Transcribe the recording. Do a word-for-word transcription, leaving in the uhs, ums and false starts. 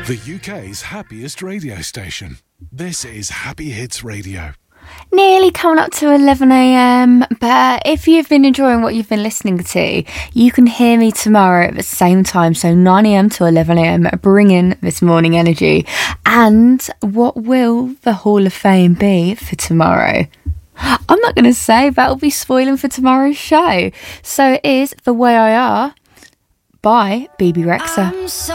The U K's happiest radio station. This is Happy Hits Radio. Nearly coming up to eleven a.m, but if you've been enjoying what you've been listening to, you can hear me tomorrow at the same time, so nine a.m. to eleven a.m, bringing this morning energy. And what will the Hall of Fame be for tomorrow? I'm not going to say, that'll be spoiling for tomorrow's show. So it is The Way I Are by B B Rexa.